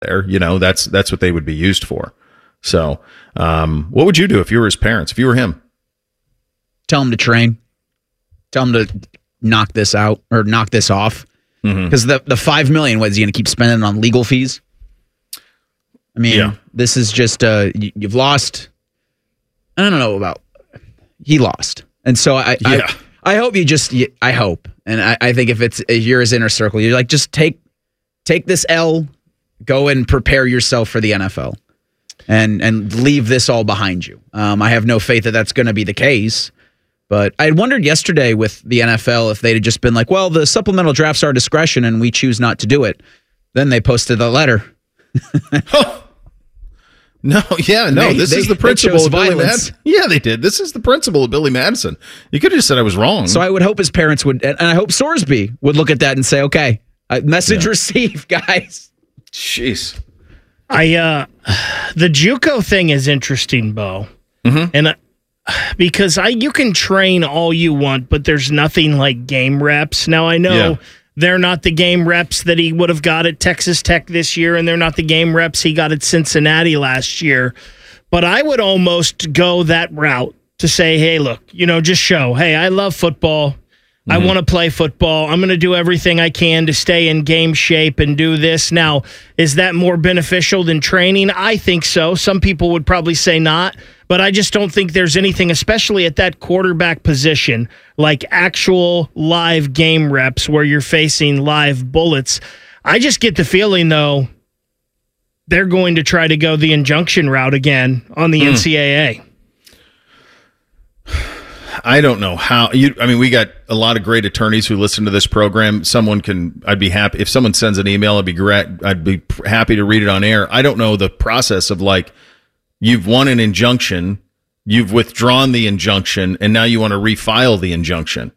there. That's what they would be used for. So, what would you do if you were his parents, if you were him? Tell him to train. Tell him to knock this out or knock this off. Because the $5 million, what is he going to keep spending on legal fees? I mean, This is just you've lost. I don't know about. He lost, and so I hope I hope, and I think if you're his inner circle, you're like, just take this L, go and prepare yourself for the NFL. And leave this all behind you. I have no faith that that's going to be the case. But I wondered yesterday with the NFL if they'd have just been like, well, the supplemental draft's our discretion and we choose not to do it. Then they posted the letter. This is the principle of Billy Madison. Yeah, they did. This is the principle of Billy Madison. You could have just said I was wrong. So I would hope his parents would, and I hope Sorsby would look at that and say, okay, message received, guys. Jeez. The JUCO thing is interesting, Bo, and because you can train all you want, but there's nothing like game reps. Now I know they're not the game reps that he would have got at Texas Tech this year, and they're not the game reps he got at Cincinnati last year. But I would almost go that route to say, hey, look, just show, hey, I love football. I want to play football. I'm going to do everything I can to stay in game shape and do this. Now, is that more beneficial than training? I think so. Some people would probably say not, but I just don't think there's anything, especially at that quarterback position, like actual live game reps where you're facing live bullets. I just get the feeling, though, they're going to try to go the injunction route again on the NCAA. I don't know how we got a lot of great attorneys who listen to this program. I'd be happy if someone sends an email. I'd be happy to read it on air. I don't know the process of you've won an injunction, you've withdrawn the injunction, and now you want to refile the injunction.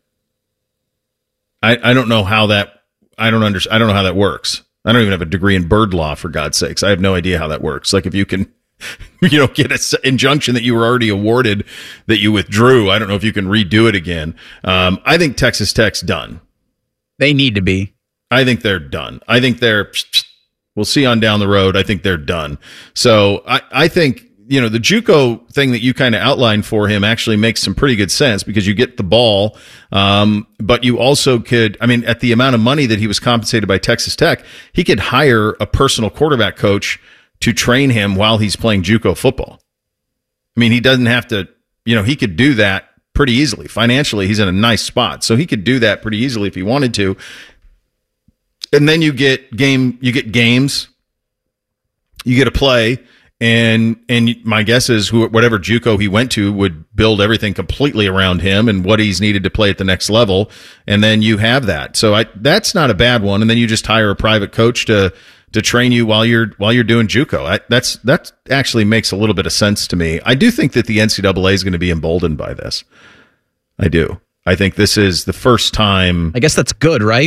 I don't know how that. I don't know how that works. I don't even have a degree in bird law, for God's sakes. I have no idea how that works. Like if you can. Get an injunction that you were already awarded that you withdrew. I don't know if you can redo it again. I think Texas Tech's done. They need to be. I think they're done. I think we'll see on down the road. I think they're done. So I think, the JUCO thing that you kind of outlined for him actually makes some pretty good sense because you get the ball. But you also could, at the amount of money that he was compensated by Texas Tech, he could hire a personal quarterback coach to train him while he's playing JUCO football. He doesn't have to, he could do that pretty easily. Financially, he's in a nice spot. So he could do that pretty easily if he wanted to. And then you get games, you get a play, and my guess is whatever JUCO he went to would build everything completely around him and what he's needed to play at the next level. And then you have that. So that's not a bad one. And then you just hire a private coach to train you while you're doing JUCO. That actually makes a little bit of sense to me. I do think that the NCAA is going to be emboldened by this. I do. I think this is the first time. I guess that's good, right?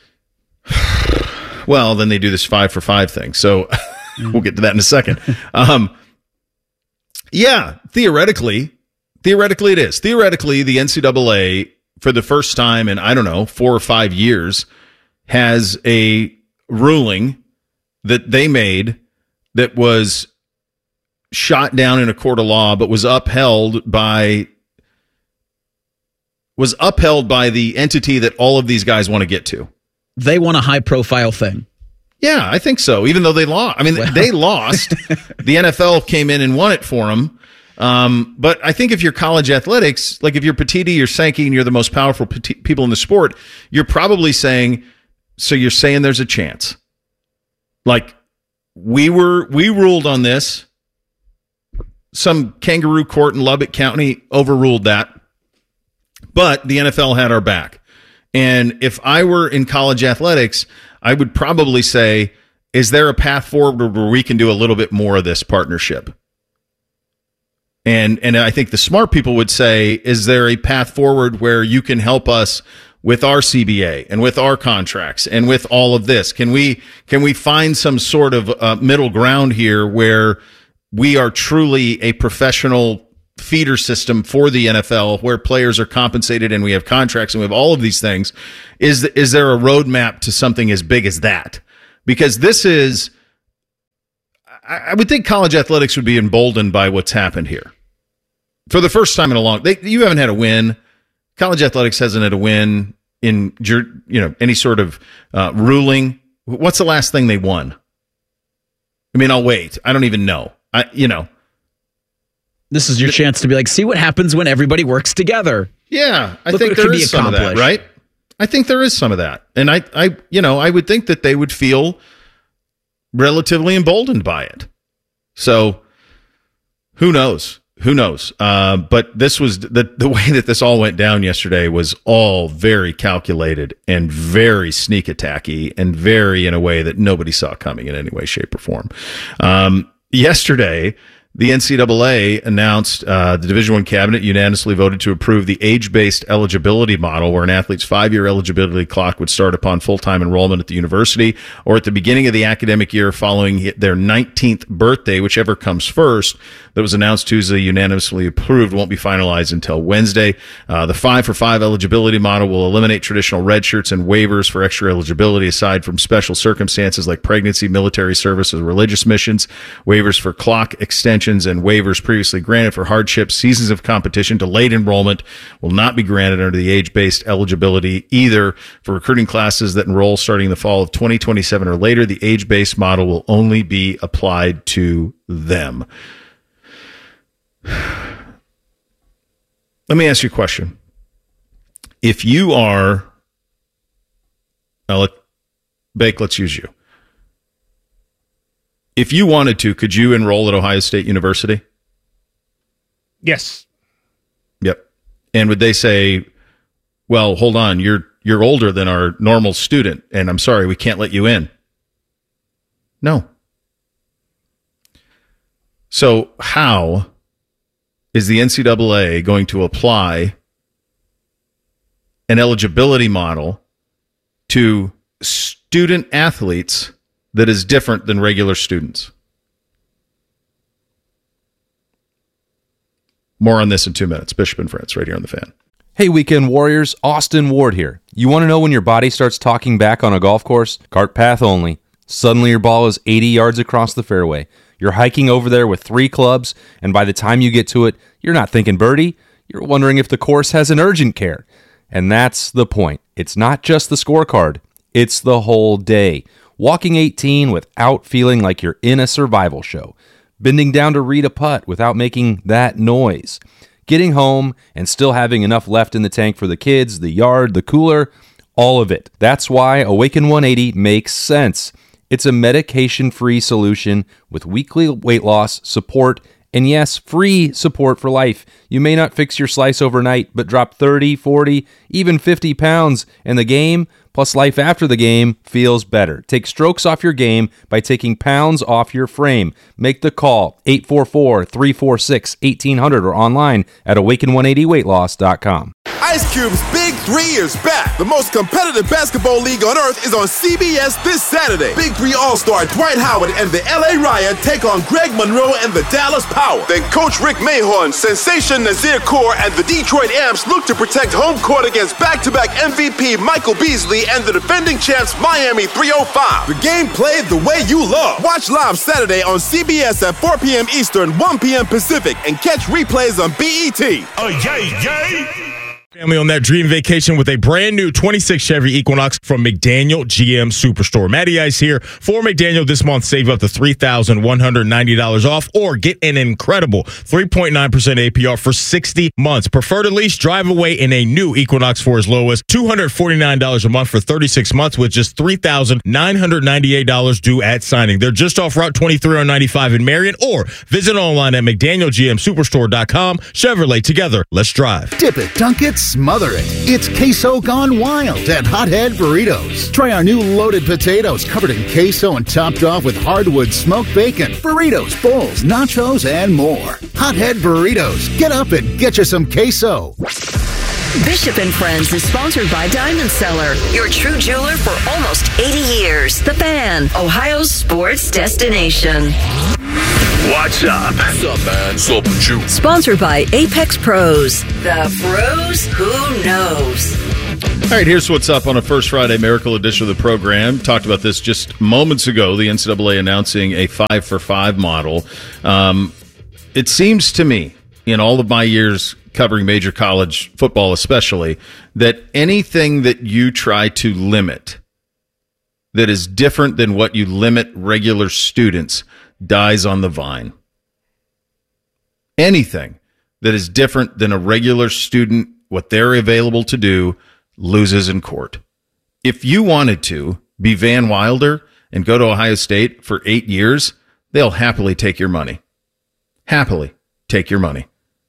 Well, then they do this 5-for-5 thing. So we'll get to that in a second. Theoretically it is. Theoretically, the NCAA, for the first time in, 4 or 5 years, has a ruling that they made that was shot down in a court of law, but was upheld by the entity that all of these guys want to get to. They want a high-profile thing. Yeah, I think so, even though they lost. They lost. The NFL came in and won it for them. But I think if you're college athletics, like if you're Petitti, you're Sankey, and you're the most powerful people in the sport, you're probably saying, so you're saying there's a chance. Like, we ruled on this. Some kangaroo court in Lubbock County overruled that. But the NFL had our back. And if I were in college athletics, I would probably say, is there a path forward where we can do a little bit more of this partnership? And I think the smart people would say, is there a path forward where you can help us with our CBA and with our contracts and with all of this? Can we find some sort of middle ground here where we are truly a professional feeder system for the NFL where players are compensated and we have contracts and we have all of these things? Is there a roadmap to something as big as that? Because this is I would think college athletics would be emboldened by what's happened here. For the first time in a long, you haven't had a win. College athletics hasn't had a win in any sort of ruling. What's the last thing they won? I mean, I'll wait. I don't even know. This is your chance to be like, see what happens when everybody works together. Yeah, I think there is some of that, right? I think there is some of that, and I would think that they would feel relatively emboldened by it. So, who knows? But this was the way that this all went down yesterday was all very calculated and very sneak attacky and very in a way that nobody saw coming in any way, shape, or form. Yesterday, the NCAA announced the Division I cabinet unanimously voted to approve the age-based eligibility model where an athlete's 5-year eligibility clock would start upon full-time enrollment at the university or at the beginning of the academic year following their 19th birthday, whichever comes first. That was announced Tuesday, unanimously approved, won't be finalized until Wednesday. The 5-for-5 eligibility model will eliminate traditional red shirts and waivers for extra eligibility aside from special circumstances like pregnancy, military service, or religious missions. Waivers for clock extensions and waivers previously granted for hardship, seasons of competition, delayed enrollment will not be granted under the age-based eligibility either. For recruiting classes that enroll starting in the fall of 2027 or later, the age-based model will only be applied to them. Let me ask you a question. If you are, Bake, let's use you. If you wanted to, could you enroll at Ohio State University? Yes. Yep. And would they say, well, hold on, you're older than our normal student, and I'm sorry, we can't let you in? No. So how is the NCAA going to apply an eligibility model to student athletes that is different than regular students? More on this in 2 minutes. Bishop and Friends, right here on The Fan. Hey, Weekend Warriors, Austin Ward here. You want to know when your body starts talking back on a golf course? Cart path only. Suddenly your ball is 80 yards across the fairway. You're hiking over there with 3 clubs, and by the time you get to it, you're not thinking birdie. You're wondering if the course has an urgent care. And that's the point. It's not just the scorecard. It's the whole day. Walking 18 without feeling like you're in a survival show. Bending down to read a putt without making that noise. Getting home and still having enough left in the tank for the kids, the yard, the cooler, all of it. That's why Awaken 180 makes sense. It's a medication-free solution with weekly weight loss, support, and yes, free support for life. You may not fix your slice overnight, but drop 30, 40, even 50 pounds, and the game, plus life after the game, feels better. Take strokes off your game by taking pounds off your frame. Make the call, 844-346-1800, or online at awaken180weightloss.com. Ice Cube's Big 3 is back. The most competitive basketball league on earth is on CBS this Saturday. Big 3 All-Star Dwight Howard and the LA Riot take on Greg Monroe and the Dallas Power. Then Coach Rick Mahorn, Sensation Nazir Kaur, and the Detroit Amps look to protect home court against back-to-back MVP Michael Beasley and the defending champs Miami 305. The game played the way you love. Watch live Saturday on CBS at 4 p.m. Eastern, 1 p.m. Pacific, and catch replays on BET. Oh, yay! Family on that dream vacation with a brand new 26 Chevy Equinox from McDaniel GM Superstore. Matty Ice here for McDaniel this month. Save up to $3,190 off or get an incredible 3.9% APR for 60 months. Prefer to lease, drive away in a new Equinox for as low as $249 a month for 36 months with just $3,998 due at signing. They're just off Route 23 on 95 in Marion, or visit online at McDanielGMSuperstore.com. Chevrolet, together, let's drive. Dip it, dunk it, smother it. It's queso gone wild at Hothead Burritos. Try our new loaded potatoes covered in queso and topped off with hardwood smoked bacon, burritos, bowls, nachos, and more. Hothead Burritos. Get up and get you some queso. Bishop and Friends is sponsored by Diamond Seller, your true jeweler for almost 80 years. The Fan, Ohio's sports destination. What's up? What's up, man? What's up with you? Sponsored by Apex Pros, the pros who knows. All right, here's what's up on a First Friday Miracle edition of the program. Talked about this just moments ago, the NCAA announcing a 5-for-5 model. It seems to me, in all of my years covering major college football especially, that anything that you try to limit that is different than what you limit regular students dies on the vine. Anything that is different than a regular student, what they're available to do, loses in court. If you wanted to be Van Wilder and go to Ohio State for 8 years, they'll happily take your money. Happily take your money.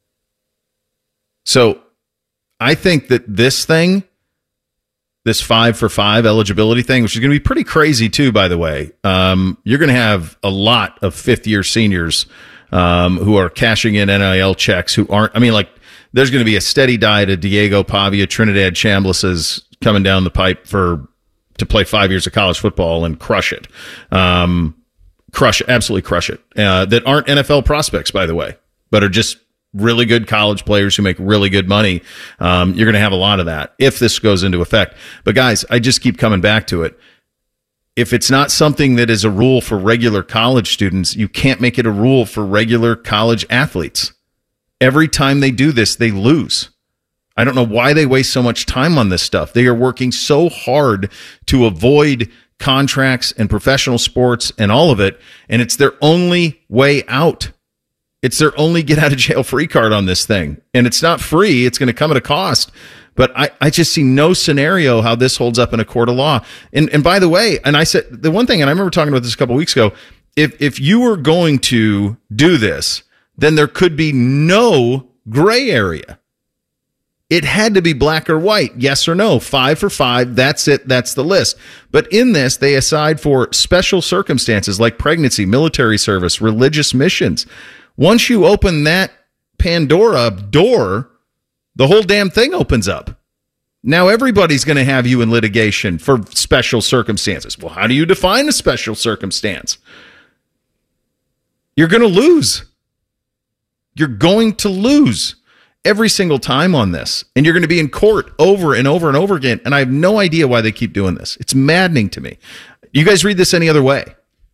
So I think that this thing, this 5-for-5 eligibility thing, which is going to be pretty crazy too, by the way, you're going to have a lot of fifth-year seniors who are cashing in NIL checks who aren't, there's going to be a steady diet of Diego Pavia, Trinidad Chambliss coming down the pipe to play 5 years of college football and crush it. Absolutely crush it. That aren't NFL prospects, by the way, but are just really good college players who make really good money. You're going to have a lot of that if this goes into effect. But guys, I just keep coming back to it. If it's not something that is a rule for regular college students, you can't make it a rule for regular college athletes. Every time they do this, they lose. I don't know why they waste so much time on this stuff. They are working so hard to avoid contracts and professional sports and all of it, and it's their only way out. It's their only get out of jail free card on this thing. And it's not free. It's going to come at a cost. But I just see no scenario how this holds up in a court of law. And by the way, and I said the one thing, and I remember talking about this a couple of weeks ago, if you were going to do this, then there could be no gray area. It had to be black or white, yes or no, 5-for-5, that's it, that's the list. But in this, they aside for special circumstances like pregnancy, military service, religious missions. Once you open that Pandora door, the whole damn thing opens up. Now everybody's going to have you in litigation for special circumstances. Well, how do you define a special circumstance? You're going to lose. You're going to lose every single time on this. And you're going to be in court over and over and over again. And I have no idea why they keep doing this. It's maddening to me. You guys read this any other way?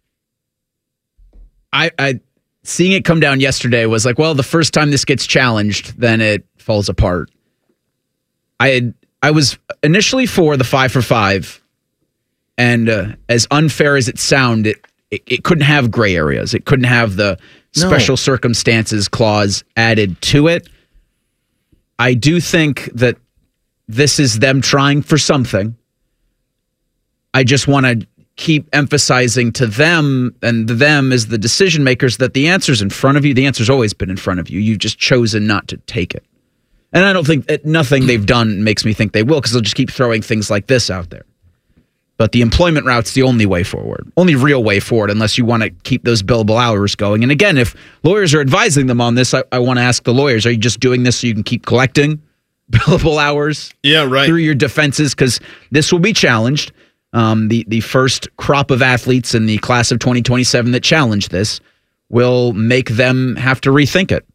I seeing it come down yesterday was like, well, the first time this gets challenged, then it falls apart. I was initially for the 5-for-5, and as unfair as it sounded, it couldn't have gray areas. It couldn't have the special circumstances clause added to it. I do think that this is them trying for something. I just want to keep emphasizing to them, and them as the decision makers, that the answer's in front of you. The answer's always been in front of you. You've just chosen not to take it. And I don't think nothing they've done makes me think they will, because they'll just keep throwing things like this out there. But the employment route's the only way forward, only real way forward, unless you want to keep those billable hours going. And again, if lawyers are advising them on this, I want to ask the lawyers, are you just doing this so you can keep collecting billable hours through your defenses? Because this will be challenged. The first crop of athletes in the class of 2027 that challenge this will make them have to rethink it.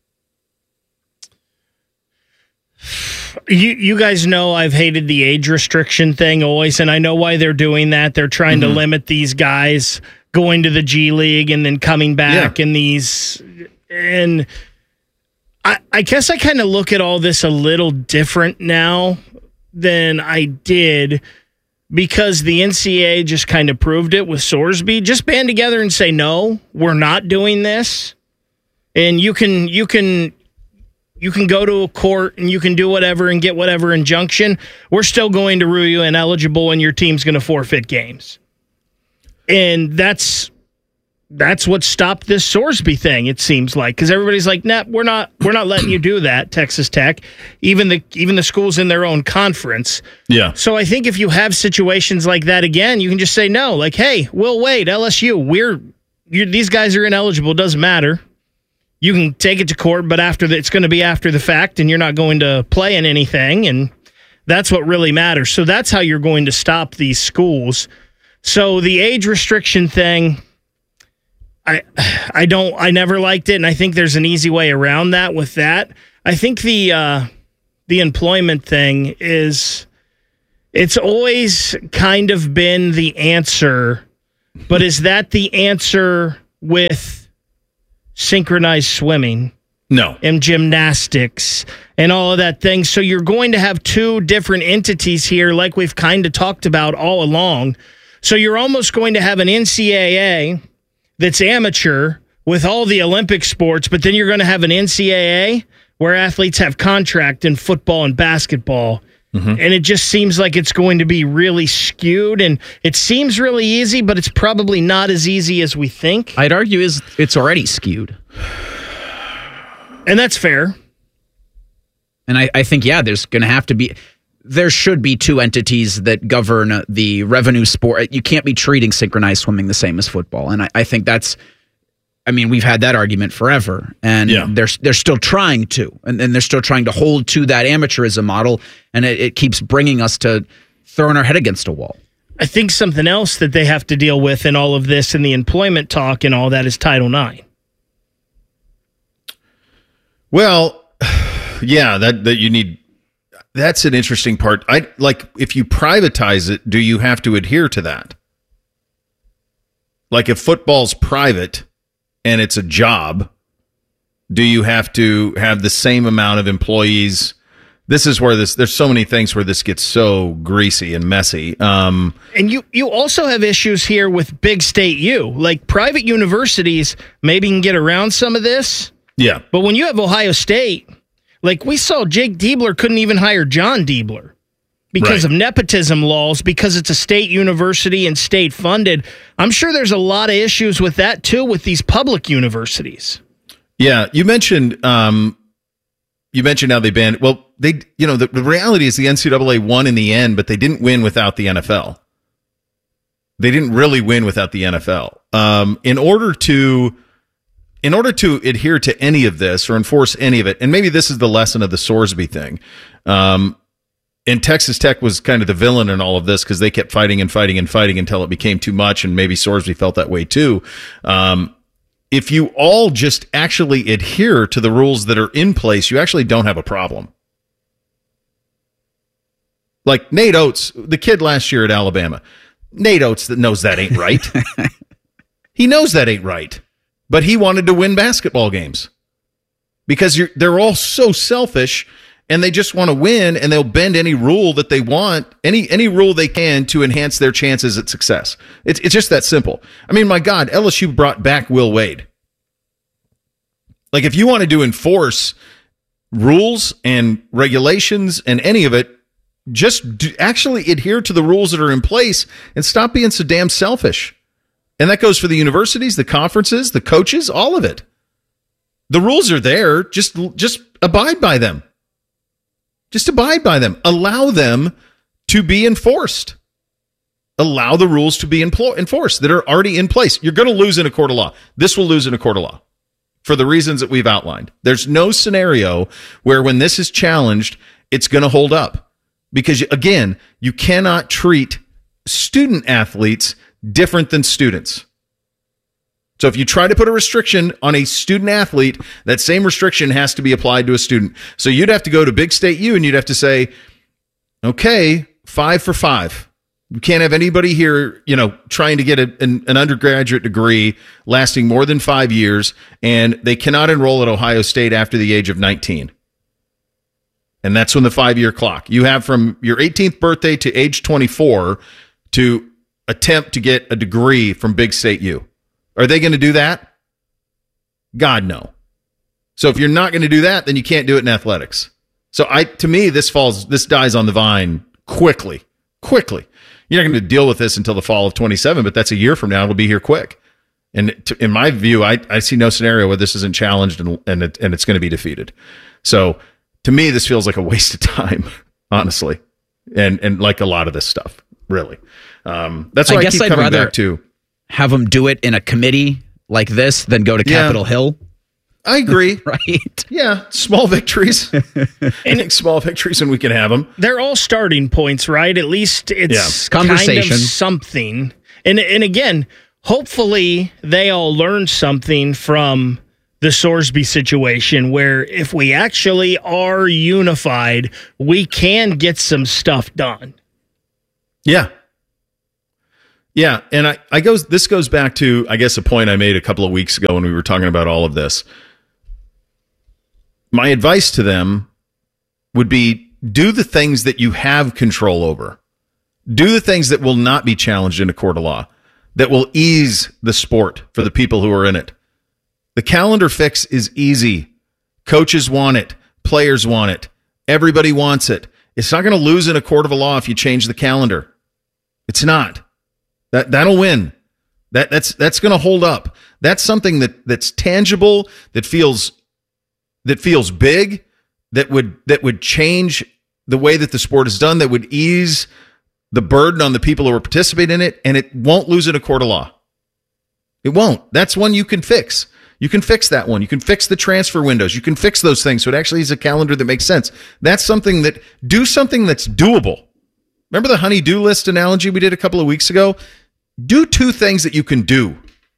You guys know I've hated the age restriction thing always, and I know why they're doing that. They're trying to limit these guys going to the G League and then coming back in these. And I guess I kind of look at all this a little different now than I did, because the NCAA just kind of proved it with Sorsby. Just band together and say, no, we're not doing this. And you can go to a court and you can do whatever and get whatever injunction. We're still going to rule you ineligible, and your team's going to forfeit games. And that's what stopped this Sorsby thing, it seems like, because everybody's like, nah, we're not letting you do that, Texas Tech. Even the schools in their own conference. Yeah. So I think if you have situations like that again, you can just say no. Like, hey, we'll wait. LSU, these guys are ineligible. Doesn't matter. You can take it to court, but it's going to be after the fact, and you're not going to play in anything, and that's what really matters. So that's how you're going to stop these schools. So the age restriction thing, I never liked it, and I think there's an easy way around that with that. I think the employment thing is It's always kind of been the answer, but is that the answer with synchronized swimming? No. And gymnastics and all of that thing. So you're going to have two different entities here, like we've kind of talked about all along. So you're almost going to have an NCAA that's amateur with all the Olympic sports, but then you're going to have an NCAA where athletes have contract in football and basketball. And it just seems like it's going to be really skewed, and it seems really easy, but it's probably not as easy as we think. I'd argue it's already skewed. And that's fair. And I think, there's going to have to be, there should be two entities that govern the revenue sport. You can't be treating synchronized swimming the same as football. And I think that's, we've had that argument forever, and they're still trying to, and they're still trying to hold to that amateurism model, and it keeps bringing us to throwing our head against a wall. I think something else that they have to deal with in all of this and the employment talk and all that is Title IX. Well, that you need. That's an interesting part. If you privatize it, do you have to adhere to that? Like if football's private and it's a job, do you have to have the same amount of employees? This is where there's so many things where this gets so greasy and messy. And you also have issues here with Big State U. Like private universities maybe can get around some of this. Yeah. But when you have Ohio State, like we saw Jake Diebler couldn't even hire John Diebler because of nepotism laws, because it's a state university and state funded. I'm sure there's a lot of issues with that too, with these public universities. Yeah. You mentioned how they banned, well, the reality is the NCAA won in the end, but they didn't win without the NFL. They didn't really win without the NFL. In order to adhere to any of this or enforce any of it, and maybe this is the lesson of the Sorsby thing, and Texas Tech was kind of the villain in all of this because they kept fighting and fighting and fighting until it became too much, and maybe Sorsby felt that way too. If you all just actually adhere to the rules that are in place, you actually don't have a problem. Like Nate Oates, the kid last year at Alabama, Nate Oates that knows that ain't right. He knows that ain't right. But he wanted to win basketball games because they're all so selfish and they just want to win, and they'll bend any rule that they want, any rule they can to enhance their chances at success. It's just that simple. I mean, my God, LSU brought back Will Wade. Like if you wanted to enforce rules and regulations and any of it, just actually adhere to the rules that are in place and stop being so damn selfish. And that goes for the universities, the conferences, the coaches, all of it. The rules are there. Just abide by them. Just abide by them. Allow them to be enforced. Allow the rules to be enforced that are already in place. You're going to lose in a court of law. This will lose in a court of law for the reasons that we've outlined. There's no scenario where when this is challenged, it's going to hold up. Because, again, you cannot treat student athletes different than students. So if you try to put a restriction on a student athlete, that same restriction has to be applied to a student. So you'd have to go to Big State U and you'd have to say, okay, 5 for 5. You can't have anybody here, trying to get an undergraduate degree lasting more than 5 years, and they cannot enroll at Ohio State after the age of 19. And that's when the 5-year clock. You have from your 18th birthday to age 24 to attempt to get a degree from Big State U. Are they going to do that? God, no. So if you're not going to do that, then you can't do it in athletics. So to me, this dies on the vine quickly. You're not going to deal with this until the fall of 27, but that's a year from now. It'll be here quick. And in my view, I see no scenario where this isn't challenged and it's going to be defeated. So to me, this feels like a waste of time, honestly, and like a lot of this stuff, really. That's why I keep coming back to. Have them do it in a committee like this than go to Capitol Hill. I agree. Right? Yeah, small victories. And small victories, and we can have them. They're all starting points, right? At least it's conversation, kind of something. And again, hopefully they all learned something from the Sorsby situation, where if we actually are unified, we can get some stuff done. Yeah. Yeah. And this goes back to, I guess, a point I made a couple of weeks ago when we were talking about all of this. My advice to them would be do the things that you have control over. Do the things that will not be challenged in a court of law, that will ease the sport for the people who are in it. The calendar fix is easy. Coaches want it. Players want it. Everybody wants it. It's not going to lose in a court of law if you change the calendar. It's not. That'll win. That's going to hold up. That's something that's tangible, that feels big, that would change the way that the sport is done, that would ease the burden on the people who are participating in it, and it won't lose in a court of law. It won't. That's one you can fix. You can fix that one. You can fix the transfer windows. You can fix those things so it actually is a calendar that makes sense. That's something do something that's doable. Remember the honey-do list analogy we did a couple of weeks ago? Do 2 things that you can do.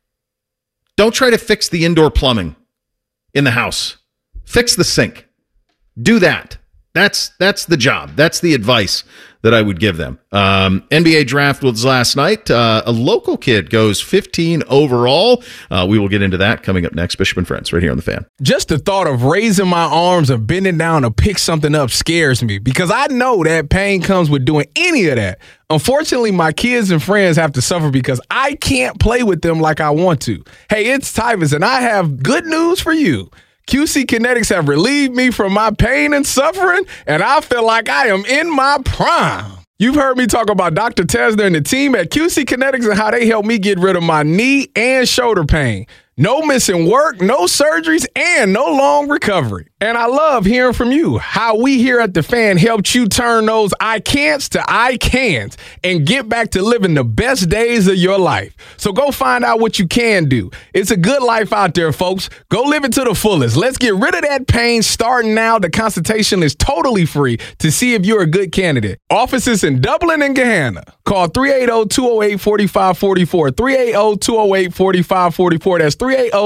Don't try to fix the indoor plumbing in the house. Fix the sink. Do that. That's the job. That's the advice that I would give them. NBA draft was last night. A local kid goes 15 overall. We will get into that coming up next. Bishop and Friends, right here on The Fan. Just the thought of raising my arms and bending down to pick something up scares me because I know that pain comes with doing any of that. Unfortunately, my kids and friends have to suffer because I can't play with them like I want to. Hey, it's Tyvus, and I have good news for you. QC Kinetics have relieved me from my pain and suffering, and I feel like I am in my prime. You've heard me talk about Dr. Tesner and the team at QC Kinetics and how they helped me get rid of my knee and shoulder pain. No missing work, no surgeries, and no long recovery. And I love hearing from you, how we here at The Fan helped you turn those I can'ts to I can'ts and get back to living the best days of your life. So go find out what you can do. It's a good life out there, folks. Go live it to the fullest. Let's get rid of that pain starting now. The consultation is totally free to see if you're a good candidate. Offices in Dublin and Gahanna. Call 380-208-4544. 380-208-4544. That's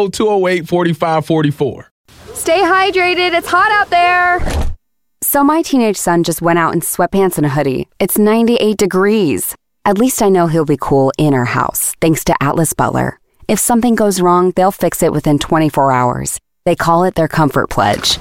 380-208-4544. Stay hydrated. It's hot out there. So my teenage son just went out in sweatpants and a hoodie. It's 98 degrees. At least I know he'll be cool in our house, thanks to Atlas Butler. If something goes wrong, they'll fix it within 24 hours. They call it their Comfort Pledge.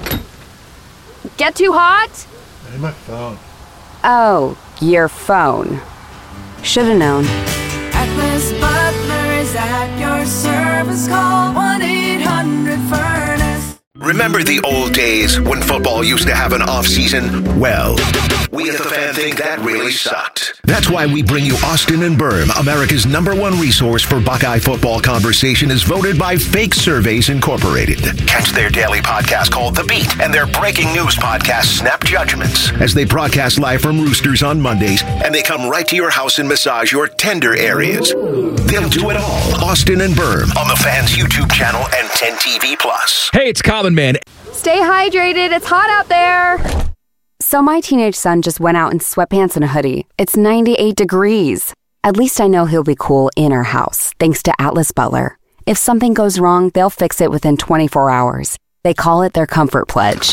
Get too hot? Hey, my phone. Oh, your phone. Should've known. Atlas Butler is at your service. Call 1-800-FURNACE. Remember the old days when football used to have an off-season? Well, we at The Fan think that really sucked. That's why we bring you Austin and Berm, America's #1 resource for Buckeye football conversation, is voted by Fake Surveys Incorporated. Catch their daily podcast called The Beat and their breaking news podcast, Snap Judgments, as they broadcast live from Roosters on Mondays, and they come right to your house and massage your tender areas. They'll do it all. Austin and Berm on The Fan's YouTube channel and 10 TV+. Hey, it's Common Man. Stay hydrated. It's hot out there. So my teenage son just went out in sweatpants and a hoodie. It's 98 degrees. At least I know he'll be cool in our house, thanks to Atlas Butler. If something goes wrong, they'll fix it within 24 hours. They call it their Comfort Pledge.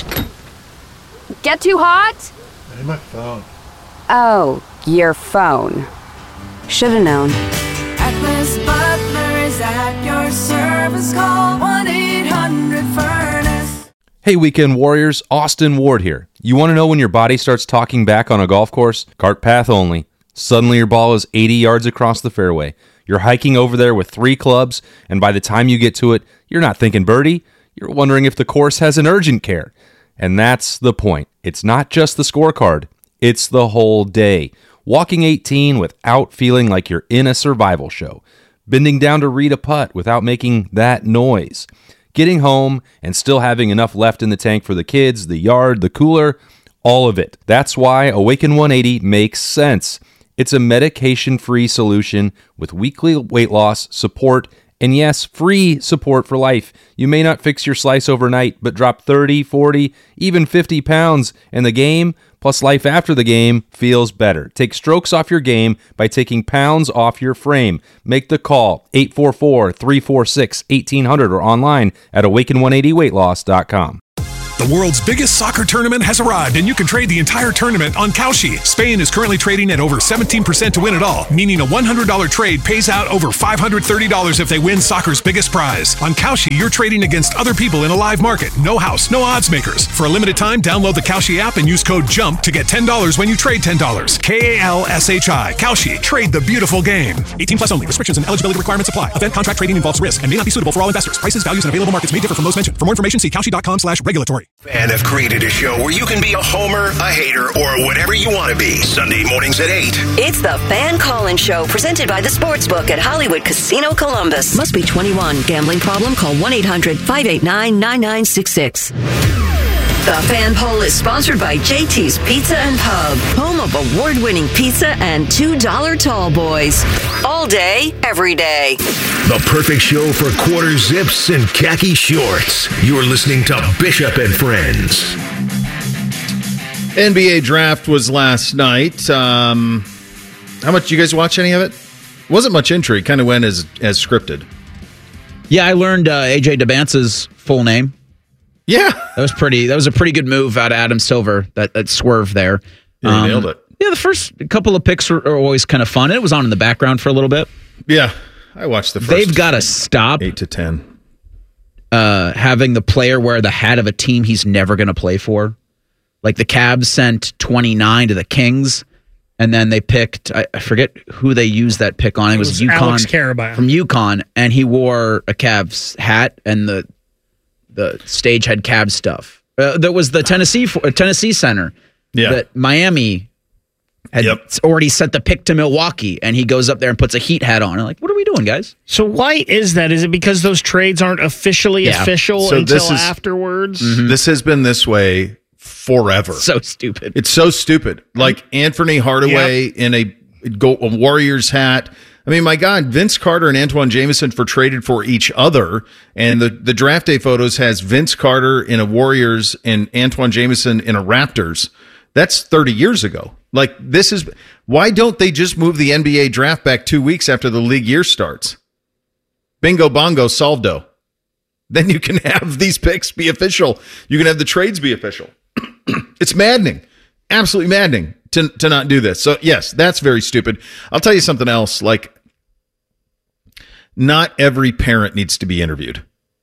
Get too hot? Hey, my phone. Oh, your phone. Should've known. Atlas Butler is at your service. Call 1-800-FURNACE. Hey, Weekend Warriors, Austin Ward here. You want to know when your body starts talking back on a golf course? Cart path only. Suddenly your ball is 80 yards across the fairway. You're hiking over there with 3 clubs, and by the time you get to it, you're not thinking birdie. You're wondering if the course has an urgent care. And that's the point. It's not just the scorecard. It's the whole day. Walking 18 without feeling like you're in a survival show. Bending down to read a putt without making that noise. Getting home and still having enough left in the tank for the kids, the yard, the cooler, all of it. That's why Awaken 180 makes sense. It's a medication-free solution with weekly weight loss, support, and yes, free support for life. You may not fix your slice overnight, but drop 30, 40, even 50 pounds, and the game, plus life after the game, feels better. Take strokes off your game by taking pounds off your frame. Make the call, 844-346-1800, or online at awaken180weightloss.com. The world's biggest soccer tournament has arrived, and you can trade the entire tournament on Kalshi. Spain is currently trading at over 17% to win it all, meaning a $100 trade pays out over $530 if they win soccer's biggest prize. On Kalshi, you're trading against other people in a live market. No house, no odds makers. For a limited time, download the Kalshi app and use code JUMP to get $10 when you trade $10. Kalshi. Kalshi. Trade the beautiful game. 18 plus only. Restrictions and eligibility requirements apply. Event contract trading involves risk and may not be suitable for all investors. Prices, values, and available markets may differ from those mentioned. For more information, see Kalshi.com/regulatory. And have created a show where you can be a homer, a hater, or whatever you want to be. Sunday mornings at 8. It's the Fan Call-In Show, presented by the Sportsbook at Hollywood Casino Columbus. Must be 21. Gambling problem? Call 1-800-589-9966. The Fan Poll is sponsored by JT's Pizza and Pub, home of award-winning pizza and $2 tall boys. All day, every day. The perfect show for quarter zips and khaki shorts. You're listening to Bishop and Friends. NBA draft was last night. How much did you guys watch any of it? Wasn't much intrigue. Kind of went as scripted. Yeah, I learned AJ Debbance's full name. Yeah, that was a pretty good move out of Adam Silver. That swerve there. Yeah, he nailed it. Yeah, the first couple of picks are always kind of fun. It was on in the background for a little bit. Yeah, I watched the first. They've got to stop 8 to 10. Having the player wear the hat of a team he's never going to play for. Like the Cavs sent 29 to the Kings, and then they picked, I forget who they used that pick on. It was UConn, Alex Karaban from UConn, and he wore a Cavs hat, and the stage had Cavs stuff. There was the Tennessee center that Miami had already sent the pick to Milwaukee, and he goes up there and puts a Heat hat on. I'm like, what are we doing, guys? So why is that? Is it because those trades aren't officially official until afterwards? Mm-hmm. This has been this way forever. So stupid. It's so stupid. Like Anthony Hardaway in a Warriors hat. I mean, my God, Vince Carter and Antoine Jameson traded for each other, and the draft day photos has Vince Carter in a Warriors and Antoine Jameson in a Raptors. That's 30 years ago. Like, why don't they just move the NBA draft back 2 weeks after the league year starts? Bingo, bongo, solved. Then you can have these picks be official. You can have the trades be official. It's maddening. Absolutely maddening to not do this. So, yes, that's very stupid. I'll tell you something else. Like, not every parent needs to be interviewed.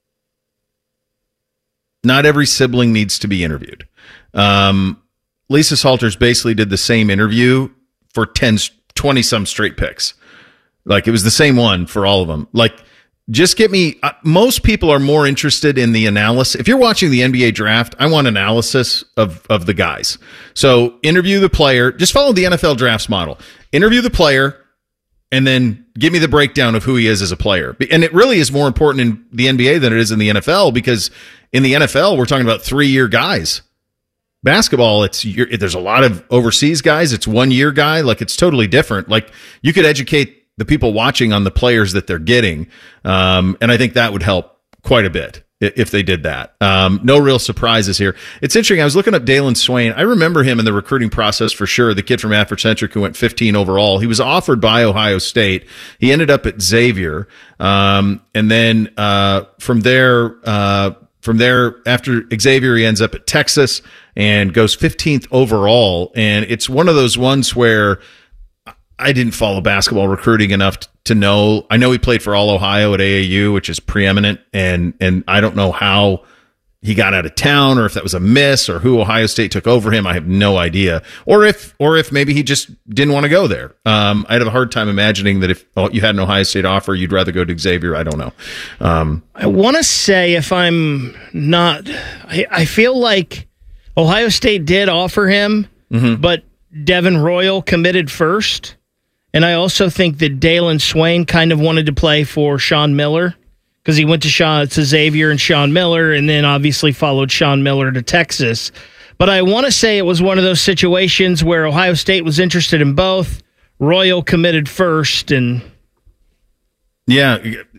Not every sibling needs to be interviewed. Lisa Salters basically did the same interview for 20-some straight picks. Like, it was the same one for all of them. Like, just get me... most people are more interested in the analysis. If you're watching the NBA draft, I want analysis of the guys. So, interview the player. Just follow the NFL drafts model. Interview the player, and then give me the breakdown of who he is as a player. And it really is more important in the NBA than it is in the NFL, because in the NFL, we're talking about 3-year guys. Basketball, there's a lot of overseas guys. It's 1-year guy. Like, it's totally different. Like, you could educate the people watching on the players that they're getting. And I think that would help quite a bit if they did that. No real surprises here. It's interesting. I was looking up Dalen Swain. I remember him in the recruiting process for sure. The kid from Afrocentric who went 15 overall. He was offered by Ohio State. He ended up at Xavier. And then from there, after Xavier, he ends up at Texas and goes 15th overall. And it's one of those ones where I didn't follow basketball recruiting enough to know. I know he played for All Ohio at AAU, which is preeminent, and I don't know how he got out of town, or if that was a miss, or who Ohio State took over him. I have no idea, or if maybe he just didn't want to go there. I'd have a hard time imagining that if you had an Ohio State offer, you'd rather go to Xavier. I don't know. I want to say, if I'm not, I feel like Ohio State did offer him, but Devin Royal committed first. And I also think that Dalen Swain kind of wanted to play for Sean Miller, because he went to Xavier and Sean Miller, and then obviously followed Sean Miller to Texas. But I want to say it was one of those situations where Ohio State was interested in both. Royal committed first, and yeah,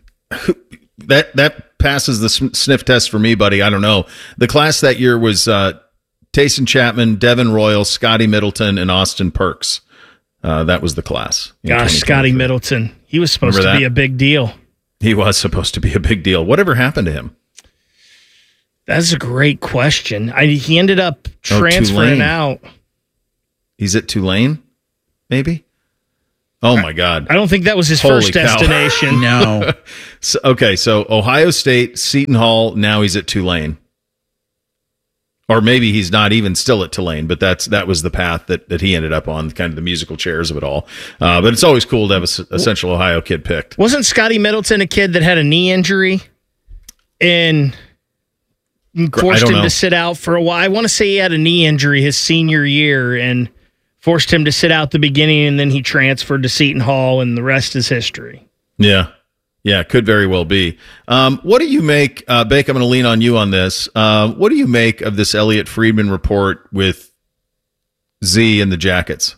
that passes the sniff test for me, buddy. I don't know. The class that year was Taysom Chapman, Devin Royal, Scotty Middleton, and Austin Perks. That was the class. Gosh, Scotty Middleton. He was supposed to be a big deal. He was supposed to be a big deal. Whatever happened to him? That's a great question. He ended up transferring out. He's at Tulane, maybe? Oh, my God. I don't think that was his first destination. No. So Ohio State, Seton Hall, now he's at Tulane. Or maybe he's not even still at Tulane, but that was the path that he ended up on, kind of the musical chairs of it all. But it's always cool to have a Central Ohio kid picked. Wasn't Scotty Middleton a kid that had a knee injury and forced him to sit out for a while? I want to say he had a knee injury his senior year and forced him to sit out the beginning, and then he transferred to Seton Hall, and the rest is history. Yeah. Yeah, could very well be. What do you make, Bake, I'm going to lean on you on this. What do you make of this Elliot Friedman report with Z and the Jackets?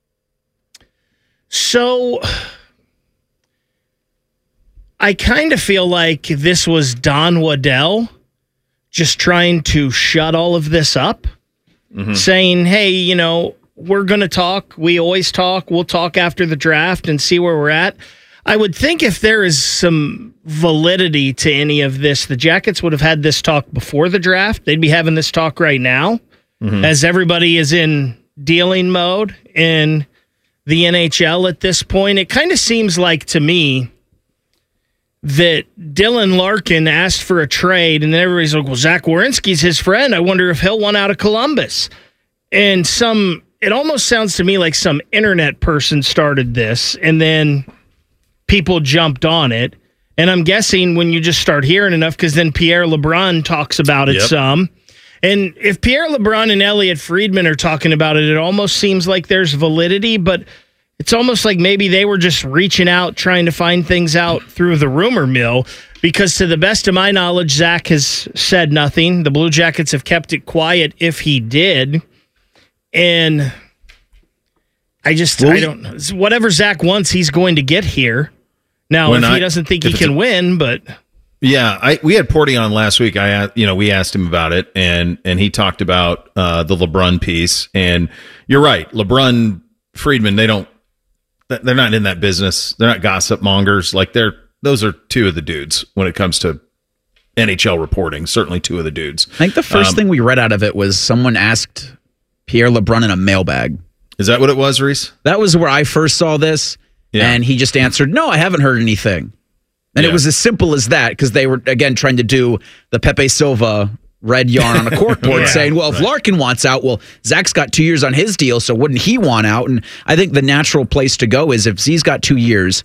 So I kind of feel like this was Don Waddell just trying to shut all of this up, saying, hey, we're going to talk. We always talk. We'll talk after the draft and see where we're at. I would think if there is some validity to any of this, the Jackets would have had this talk before the draft. They'd be having this talk right now as everybody is in dealing mode in the NHL at this point. It kind of seems like to me that Dylan Larkin asked for a trade, and then everybody's like, well, Zach Werenski's his friend. I wonder if he'll want out of Columbus. And it almost sounds to me like some internet person started this, and then people jumped on it. And I'm guessing when you just start hearing enough, because then Pierre LeBrun talks about it some. And if Pierre LeBrun and Elliot Friedman are talking about it, it almost seems like there's validity, but it's almost like maybe they were just reaching out, trying to find things out through the rumor mill, because to the best of my knowledge, Zach has said nothing. The Blue Jackets have kept it quiet if he did. And I don't know. Whatever Zach wants, he's going to get here. Now, if he doesn't think he can win, but yeah, we had Porty on last week. We asked him about it, and he talked about the LeBrun piece. And you're right, LeBrun, Friedman, they're not in that business. They're not gossip mongers. Like those are two of the dudes when it comes to NHL reporting. Certainly two of the dudes. I think the first thing we read out of it was someone asked Pierre LeBrun in a mailbag. Is that what it was, Reese? That was where I first saw this. Yeah. And he just answered, no, I haven't heard anything. And it was as simple as that, because they were, again, trying to do the Pepe Silva red yarn on a corkboard saying, well, if Larkin wants out, well, Zach's got 2 years on his deal, so wouldn't he want out? And I think the natural place to go is if Z's got 2 years,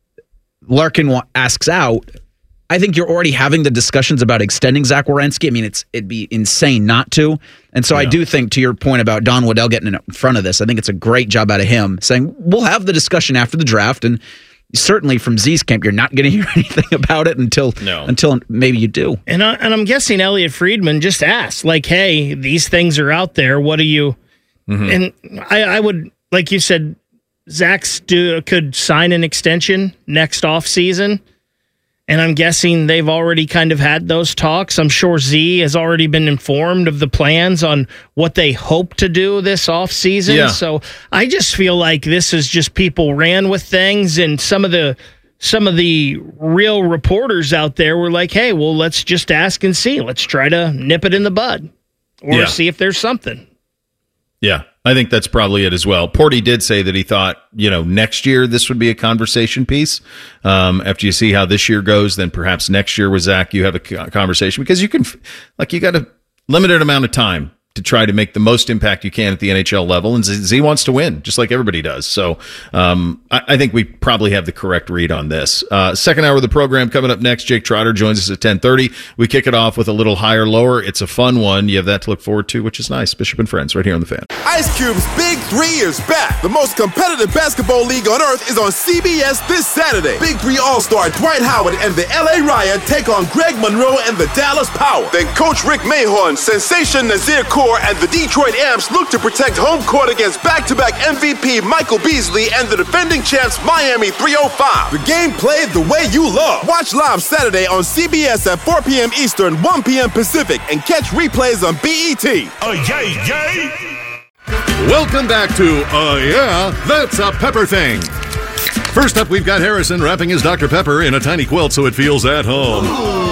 Larkin asks out, I think you're already having the discussions about extending Zach Werenski. I mean, it'd be insane not to. And so I do think, to your point about Don Waddell getting in front of this, I think it's a great job out of him saying, we'll have the discussion after the draft. And certainly from Z's camp, you're not going to hear anything about it until maybe you do. And I'm guessing Elliot Friedman just asked, like, hey, these things are out there. What do you... And I would, like you said, Zach could sign an extension next offseason. And I'm guessing they've already kind of had those talks. I'm sure Z has already been informed of the plans on what they hope to do this offseason. Yeah. So I just feel like this is just people ran with things, and some of the real reporters out there were like, hey, well, let's just ask and see. Let's try to nip it in the bud or see if there's something. Yeah, I think that's probably it as well. Porty did say that he thought, next year this would be a conversation piece. After you see how this year goes, then perhaps next year with Zach you have a conversation, because you got a limited amount of time to try to make the most impact you can at the NHL level, and Z wants to win, just like everybody does. So I think we probably have the correct read on this. Second hour of the program coming up next. Jake Trotter joins us at 10:30. We kick it off with a little higher lower. It's a fun one. You have that to look forward to, which is nice. Bishop and Friends right here on The Fan. Ice Cube's Big 3 is back. The most competitive basketball league on earth is on CBS this Saturday. Big 3 All-Star Dwight Howard and the LA Riot take on Greg Monroe and the Dallas Power. Then Coach Rick Mahorn, Sensation Nazir Kaur, and the Detroit Amps look to protect home court against back-to-back MVP Michael Beasley and the defending champs Miami 305. The game played the way you love. Watch live Saturday on CBS at 4 p.m. Eastern, 1 p.m. Pacific, and catch replays on BET. Yay! Welcome back to Yeah, That's a Pepper Thing. First up, we've got Harrison wrapping his Dr. Pepper in a tiny quilt so it feels at home.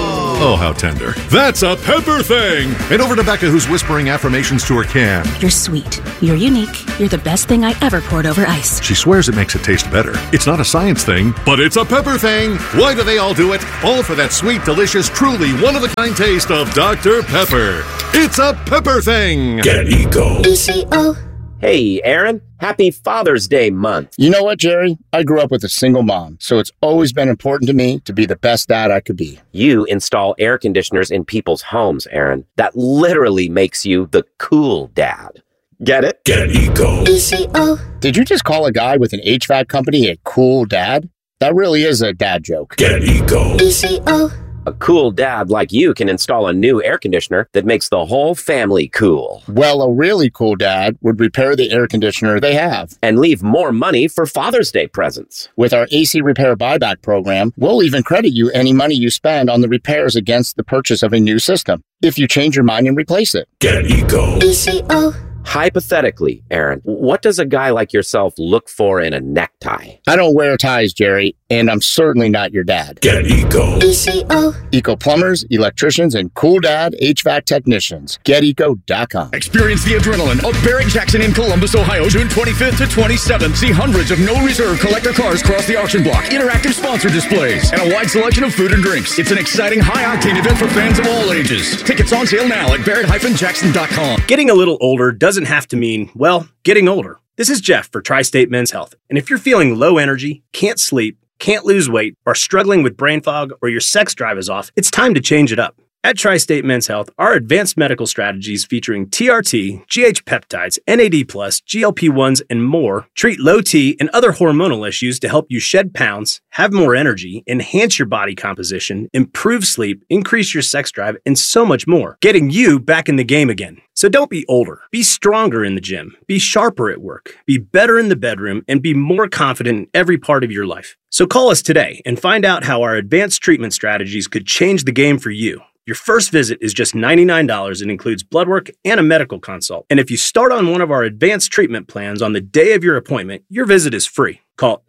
Oh, how tender. That's a pepper thing. And over to Becca, who's whispering affirmations to her can. You're sweet. You're unique. You're the best thing I ever poured over ice. She swears it makes it taste better. It's not a science thing, but it's a pepper thing. Why do they all do it? All for that sweet, delicious, truly one-of-a-kind taste of Dr. Pepper. It's a pepper thing. Get Eco. ECO. Hey, Aaron. Happy Father's Day month. You know what, Jerry? I grew up with a single mom, so it's always been important to me to be the best dad I could be. You install air conditioners in people's homes, Aaron. That literally makes you the cool dad. Get it? Get Eco. ECO. Did you just call a guy with an HVAC company a cool dad? That really is a dad joke. Get Eco. ECO. A cool dad like you can install a new air conditioner that makes the whole family cool. Well, a really cool dad would repair the air conditioner they have. And leave more money for Father's Day presents. With our AC Repair Buyback program, we'll even credit you any money you spend on the repairs against the purchase of a new system, if you change your mind and replace it. Get Eco. ECO. Hypothetically, Aaron, what does a guy like yourself look for in a necktie? I don't wear ties, Jerry, and I'm certainly not your dad. Get Eco. ECO. Eco plumbers, electricians, and cool dad HVAC technicians. GetEco.com. Experience the adrenaline of Barrett Jackson in Columbus, Ohio, June 25th to 27th. See hundreds of no reserve collector cars cross the auction block, interactive sponsor displays, and a wide selection of food and drinks. It's an exciting high-octane event for fans of all ages. Tickets on sale now at Barrett-Jackson.com. Getting a little older doesn't have to mean, well, getting older. This is Jeff for Tri-State Men's Health. And if you're feeling low energy, can't sleep, can't lose weight, are struggling with brain fog, or your sex drive is off, it's time to change it up. At Tri-State Men's Health, our advanced medical strategies featuring TRT, GH peptides, NAD+, GLP-1s, and more treat low T and other hormonal issues to help you shed pounds, have more energy, enhance your body composition, improve sleep, increase your sex drive, and so much more, getting you back in the game again. So don't be older. Be stronger in the gym. Be sharper at work. Be better in the bedroom, and be more confident in every part of your life. So call us today and find out how our advanced treatment strategies could change the game for you. Your first visit is just $99 and includes blood work and a medical consult. And if you start on one of our advanced treatment plans on the day of your appointment, your visit is free. Call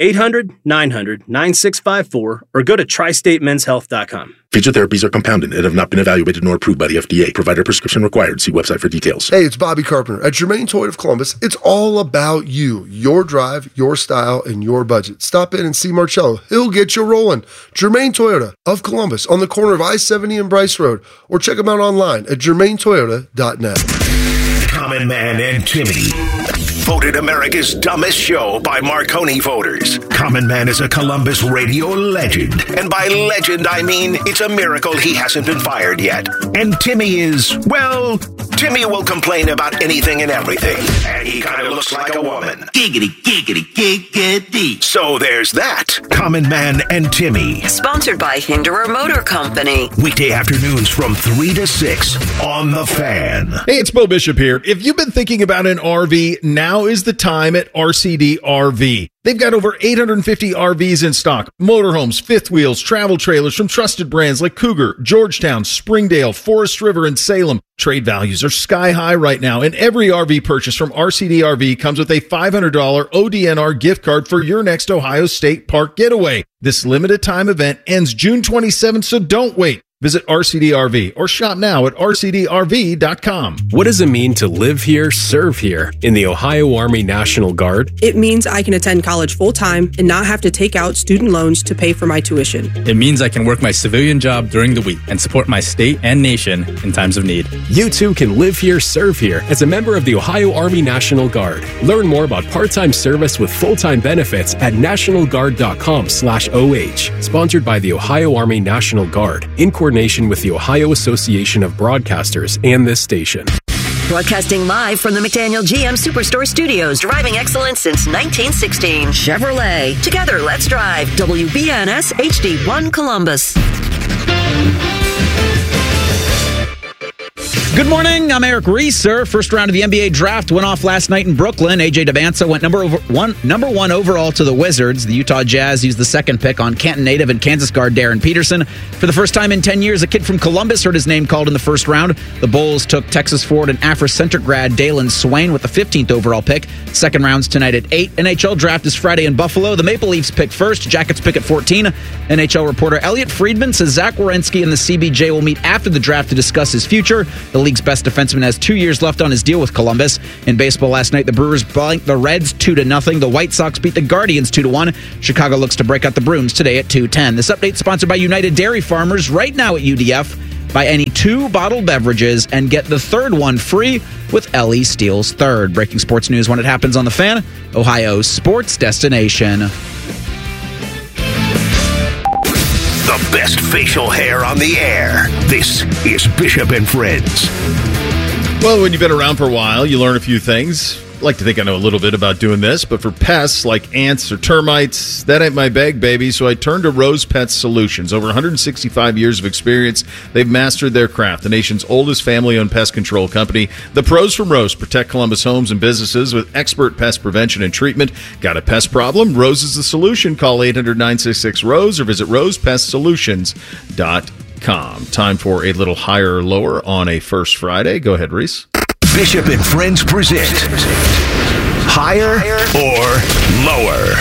800-900-9654 or go to tristatemenshealth.com. Feature therapies are compounded and have not been evaluated nor approved by the FDA. Provider prescription required. See website for details. Hey, it's Bobby Carpenter. At Germain Toyota of Columbus, it's all about you, your drive, your style, and your budget. Stop in and see Marcello. He'll get you rolling. Germain Toyota of Columbus on the corner of I-70 and Bryce Road, or check them out online at germaintoyota.net. Common Man and Timmy. Voted America's dumbest show by Marconi voters. Common Man is a Columbus radio legend. And by legend, I mean it's a miracle he hasn't been fired yet. And Timmy is, well, Timmy will complain about anything and everything. And he kind of looks like a woman. Giggity, giggity, giggity. So there's that. Common Man and Timmy. Sponsored by Hinderer Motor Company. Weekday afternoons from 3 to 6 on The Fan. Hey, it's Bo Bishop here. If you've been thinking about an RV, now is the time at RCD RV. They've got over 850 RVs in stock. Motorhomes, fifth wheels, travel trailers from trusted brands like Cougar, Georgetown, Springdale, Forest River, and Salem. Trade values are sky high right now, and every RV purchase from RCD RV comes with a $500 ODNR gift card for your next Ohio State Park getaway. This limited time event ends June 27th, so don't wait. Visit RCD RV or shop now at rcdrv.com. What does it mean to live here, serve here in the Ohio Army National Guard? It means I can attend college full-time and not have to take out student loans to pay for my tuition. It means I can work my civilian job during the week and support my state and nation in times of need. You too can live here, serve here as a member of the Ohio Army National Guard. Learn more about part-time service with full-time benefits at nationalguard.com/OH. Sponsored by the Ohio Army National Guard in coordination with the Ohio Association of Broadcasters and this station. Broadcasting live from the McDaniel GM Superstore Studios, driving excellence since 1916. Chevrolet. Together, let's drive. WBNS HD1 Columbus. Good morning. I'm Eric Reeser. First round of the NBA draft went off last night in Brooklyn. AJ Demancia went number one overall to the Wizards. The Utah Jazz used the second pick on Canton native and Kansas guard Darren Peterson. For the first time in 10 years, a kid from Columbus heard his name called in the first round. The Bulls took Texas forward and Afrocentric grad Dalen Swain with the 15th overall pick. Second round's tonight at 8. NHL draft is Friday in Buffalo. The Maple Leafs pick first. Jackets pick at 14. NHL reporter Elliot Friedman says Zach Werenski and the CBJ will meet after the draft to discuss his future. The league's best defenseman has 2 years left on his deal with Columbus. In baseball last night, the Brewers blanked the Reds 2-0. The White Sox beat the Guardians 2-1. Chicago looks to break out the Bruins today at 2:10. This update sponsored by United Dairy Farmers. Right now at UDF, buy any 2 bottled beverages and get the third one free with Ellie Steele's third. Breaking sports news when it happens on The Fan, Ohio's sports destination. The best facial hair on the air. This is Bishop and Friends. Well, when you've been around for a while, you learn a few things. I like to think I know a little bit about doing this, but for pests like ants or termites, that ain't my bag, baby. So I turned to Rose Pet Solutions. Over 165 years of experience, they've mastered their craft. The nation's oldest family-owned pest control company. The pros from Rose protect Columbus homes and businesses with expert pest prevention and treatment. Got a pest problem? Rose is the solution. Call 800-966-ROSE or visit rosepestsolutions.com. Time for a little higher or lower on a First Friday. Go ahead, Reese. Bishop and Friends present Higher or Lower.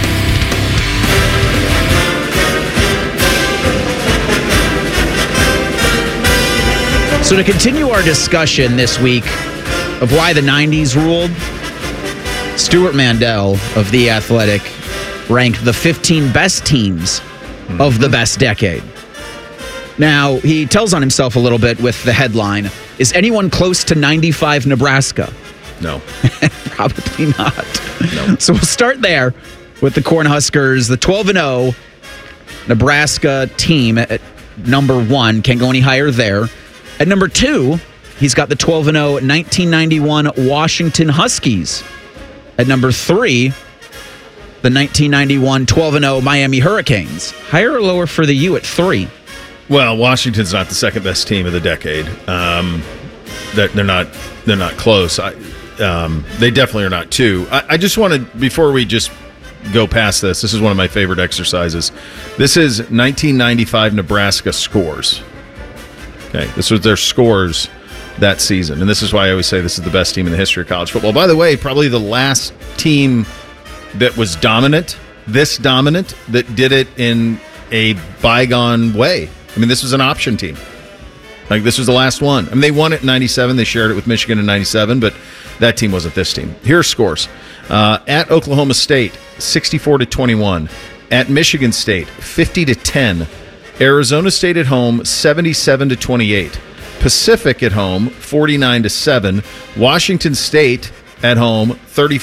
So to continue our discussion this week of why the 90s ruled, Stuart Mandel of The Athletic ranked the 15 best teams of the best decade. Now, he tells on himself a little bit with the headline, is anyone close to 95 Nebraska? No. Probably not. No. So we'll start there with the Cornhuskers, the 12-0 Nebraska team at number 1. Can't go any higher there. At number 2, he's got the 12-0 1991 Washington Huskies. At number 3, the 1991 12-0 Miami Hurricanes. Higher or lower for the U at 3? Well, Washington's not the second best team of the decade. They're not close. They definitely are not 2. I just want to, before we just go past this is one of my favorite exercises. This is 1995 Nebraska scores. Okay, this was their scores that season, and this is why I always say this is the best team in the history of college football. By the way, probably the last team that was dominant, that did it in a bygone way. I mean, this was an option team. Like, this was the last one. I mean, they won it in 97. They shared it with Michigan in 97, but that team wasn't this team. Here are scores. At Oklahoma State, 64-21. At Michigan State, 50-10. Arizona State at home, 77-28. Pacific at home, 49-7. Washington State at home,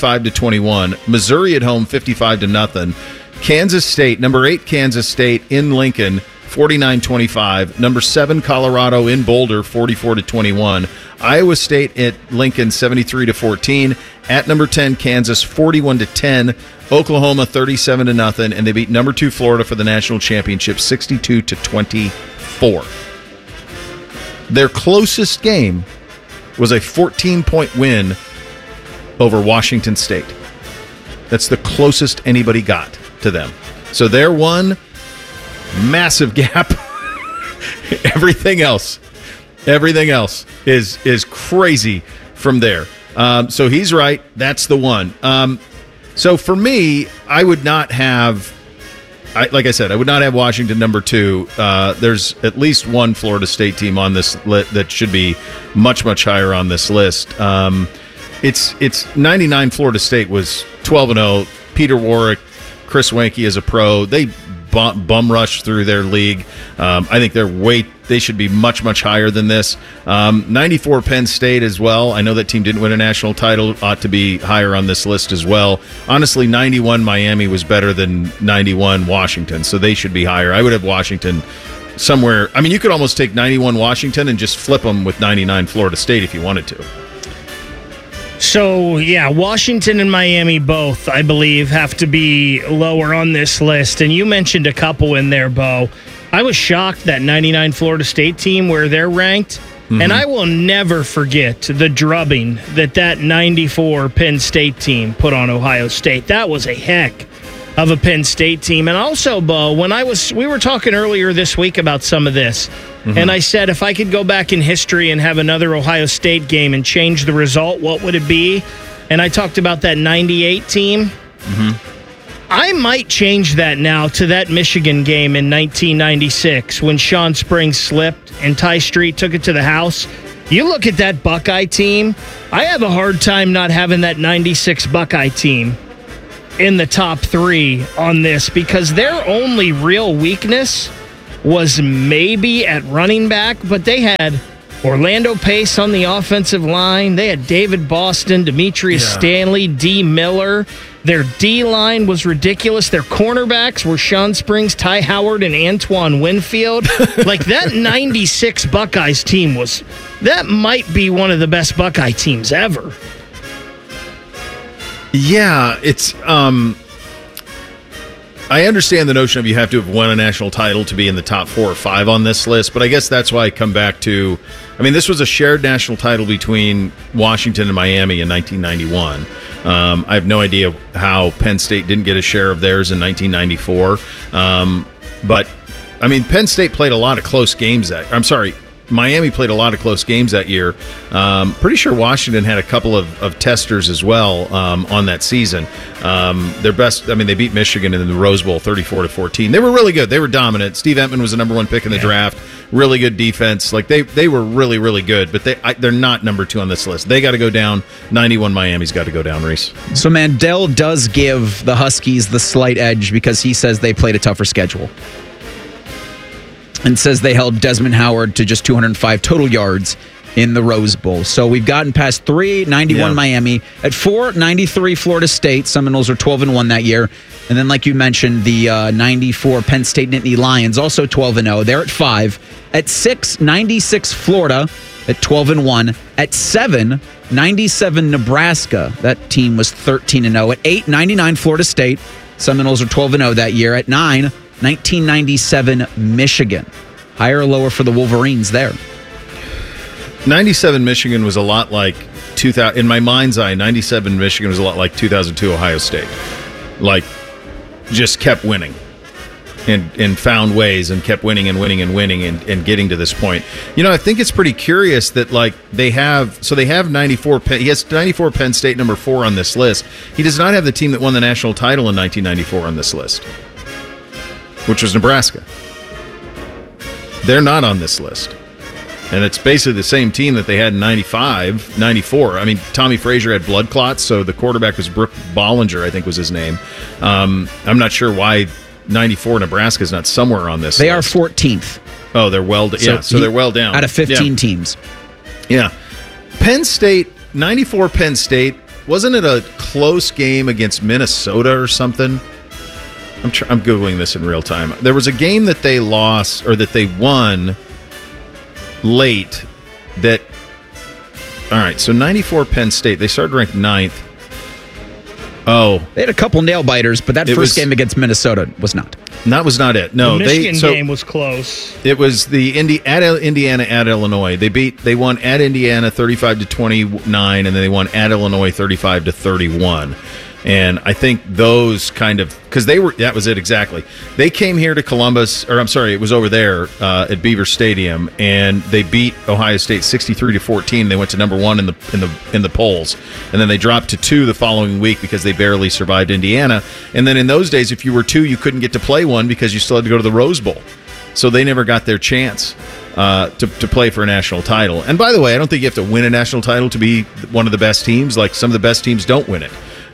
35-21. Missouri at home, 55-0. Kansas State, number 8 Kansas State in Lincoln, 49-25. Number 7 Colorado in Boulder, 44-21. Iowa State at Lincoln, 73-14. At number 10 Kansas, 41-10. Oklahoma, 37-0, and they beat number 2 Florida for the national championship, 62-24. Their closest game was a 14-point win over Washington State. That's the closest anybody got to them. So they're one massive gap. Everything else is crazy from there. So he's right. That's the one. So for me, I would not have, like I said, I would not have Washington number 2. There's at least one Florida State team on this list that should be much, much higher on this list. It's 99 Florida State was 12-0. Peter Warwick, Chris Wanke as a pro. They bum rush through their league. I think they should be much, much higher than this. 94 Penn State as well. I know that team didn't win a national title, ought to be higher on this list as well. Honestly, 91 Miami was better than 91 Washington, so they should be higher. I would have Washington somewhere. I mean, you could almost take 91 Washington and just flip them with 99 Florida State if you wanted to. So, yeah, Washington and Miami both, I believe, have to be lower on this list. And you mentioned a couple in there, Bo. I was shocked that 99 Florida State team, where they're ranked, And I will never forget the drubbing that 94 Penn State team put on Ohio State. That was a heck of a Penn State team. And also, Bo, we were talking earlier this week about some of this, and I said if I could go back in history and have another Ohio State game and change the result, what would it be? And I talked about that 98 team. I might change that now to that Michigan game in 1996 when Sean Springs slipped and Ty Street took it to the house. You look at that Buckeye team, I have a hard time not having that 96 Buckeye team in the top 3 on this because their only real weakness was maybe at running back, but they had Orlando Pace on the offensive line. They had David Boston, Demetrius Stanley, D. Miller. Their D-line was ridiculous. Their cornerbacks were Sean Springs, Ty Howard, and Antoine Winfield. Like, that 96 Buckeyes team that might be one of the best Buckeye teams ever. Yeah, it's I understand the notion of you have to have won a national title to be in the top 4 or 5 on this list, but I guess that's why I come back to, this was a shared national title between Washington and Miami in 1991. I have no idea how Penn State didn't get a share of theirs in 1994. But, Penn State played a lot of close games Miami played a lot of close games that year. Pretty sure Washington had a couple of testers as well on that season. Their best, they beat Michigan in the Rose Bowl 34-14. They were really good. They were dominant. Steve Entman was the number 1 pick in the draft. Really good defense. Like they were really, really good, but they're not number 2 on this list. They got to go down. 91 Miami's got to go down, Reese. So Mandel does give the Huskies the slight edge because he says they played a tougher schedule. And says they held Desmond Howard to just 205 total yards in the Rose Bowl. So we've gotten past 3, 91 Miami. At 4, 93 Florida State. Seminoles are 12-1 that year. And then, like you mentioned, the 94 Penn State Nittany Lions, also 12-0. They're at 5. At 6, 96 Florida at 12-1. At 7, 97 Nebraska. That team was 13-0. At 8, 99 Florida State. Seminoles are 12-0 that year. At 9, 1997 Michigan. Higher or lower for the Wolverines there? 97 Michigan was a lot like 2000. In my mind's eye, 97 Michigan was a lot like 2002 Ohio State. Like, just kept winning and found ways and kept winning and winning and winning and getting to this point. I think it's pretty curious that they have 94. He has 94 Penn State number 4 on this list. He does not have the team that won the national title in 1994 on this list, which was Nebraska. They're not on this list. And it's basically the same team that they had in 95, 94. Tommy Frazier had blood clots, so the quarterback was Brooke Bollinger, I think was his name. I'm not sure why 94 Nebraska is not somewhere on this They list. are 14th. Oh, they're well down. So they're well down. Out of 15 teams. Yeah. Penn State, 94 Penn State, wasn't it a close game against Minnesota or something? I'm Googling this in real time. There was a game that they lost or that they won late that. All right, so 94 Penn State. They started ranked 9th. Oh. They had a couple nail biters, but that first game against Minnesota was not. That was not it. No, the Michigan game was close. It was the at Indiana at Illinois. They won at Indiana 35-29, and then they won at Illinois 35-31. And I think those kind of, because that was it exactly. They came here to Columbus, it was over there at Beaver Stadium, and they beat Ohio State 63-14. They went to number 1 in the polls, and then they dropped to 2 the following week because they barely survived Indiana. And then in those days, if you were 2, you couldn't get to play 1 because you still had to go to the Rose Bowl. So they never got their chance to play for a national title. And by the way, I don't think you have to win a national title to be one of the best teams. Like some of the best teams don't win it.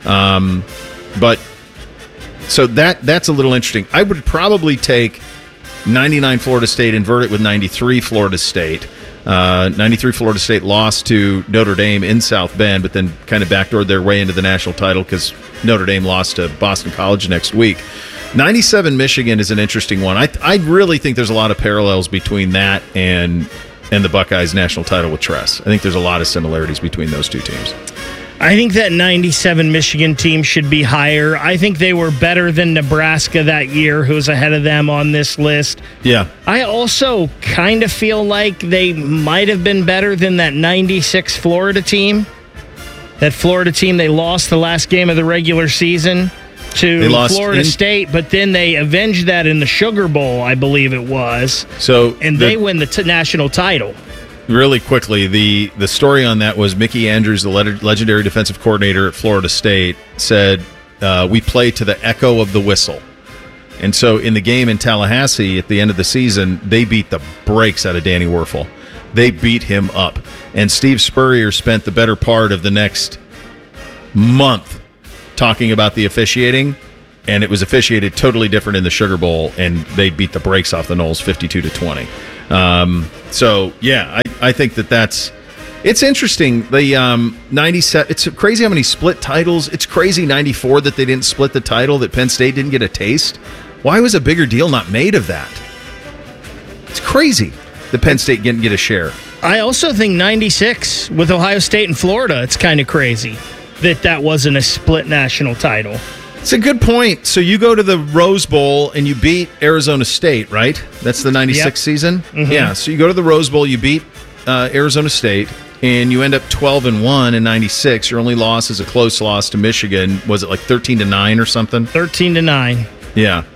But so that's a little interesting. I would probably take 99 Florida State, invert it with 93 Florida State. 93 Florida State lost to Notre Dame in South Bend, but then kind of backdoored their way into the national title because Notre Dame lost to Boston College next week. 97 Michigan is an interesting one. I really think there's a lot of parallels between that and the Buckeyes national title with Tress. I think there's a lot of similarities between those two teams. I think that 97 Michigan team should be higher. I think they were better than Nebraska that year, who's ahead of them on this list. Yeah. I also kind of feel like they might have been better than that 96 Florida team. That Florida team, they lost the last game of the regular season to Florida State, but then they avenged that in the Sugar Bowl, I believe it was. And they win the national title. Really quickly, the story on that was Mickey Andrews, the legendary defensive coordinator at Florida State, said, we play to the echo of the whistle. And so in the game in Tallahassee at the end of the season, they beat the brakes out of Danny Werfel. They beat him up. And Steve Spurrier spent the better part of the next month talking about the officiating, and it was officiated totally different in the Sugar Bowl, and they beat the brakes off the Noles 52-20. So, yeah, I think it's interesting. The 97, it's crazy how many split titles. It's crazy 94 that they didn't split the title, that Penn State didn't get a taste. Why was a bigger deal not made of that? It's crazy that Penn State didn't get a share. I also think 96 with Ohio State and Florida, it's kind of crazy that wasn't a split national title. It's a good point. So you go to the Rose Bowl and you beat Arizona State, right? That's the 96 season? Mm-hmm. Yeah, so you go to the Rose Bowl, you beat Arizona State, and you end up 12-1 in 96. Your only loss is a close loss to Michigan. Was it like 13-9 or something? 13-9. Yeah.